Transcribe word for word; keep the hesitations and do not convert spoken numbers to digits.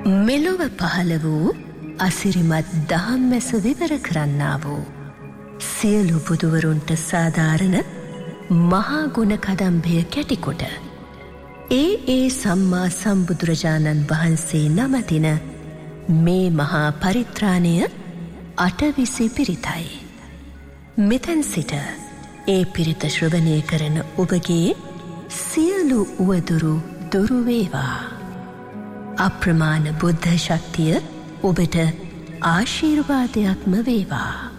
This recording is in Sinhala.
මෙලොව පහළ වූ අසිරිමත් දහම් මැස විවර කරන්නා වූ සියලු බුදුවරුන්ට සාධාරණ මහා ගුණ කදම්භය කැටිකොට ඒ ඒ සම්මා සම්බුදුරජාණන් වහන්සේ නමදින මේ මහා පරිත්‍රාණය අටවිසි පිරිතයි. මෙතැන් සිට ඒ පිරිත ශ්‍රවණය කරන ඔබගේ සියලු උවදුරු දුරු වේවා. අප්‍රමාණ බුද්ධ ශක්තිය ඔබට ආශිර්වාදයක්ම වේවා.